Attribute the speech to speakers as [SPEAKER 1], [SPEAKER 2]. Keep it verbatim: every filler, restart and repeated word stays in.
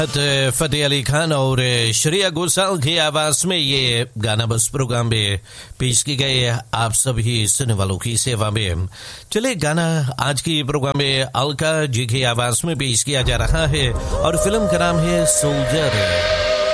[SPEAKER 1] फतेह अली खान और श्रेया घोषाल की आवाज में ये गाना बस प्रोग्राम में पेश की गई आप सभी सुनने वालों की सेवा में। चले गाना आज की प्रोग्राम में अलका जी की आवाज में पेश किया जा रहा है और फिल्म का नाम है सोल्जर।